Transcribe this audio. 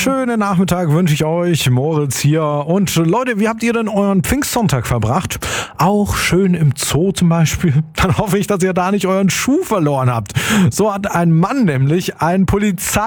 schönen Nachmittag wünsche ich euch. Moritz hier. Und Leute, wie habt ihr denn euren Pfingstsonntag verbracht? Auch schön im Zoo zum Beispiel? Dann hoffe ich, dass ihr da nicht euren Schuh verloren habt. So hat ein Mann nämlich einen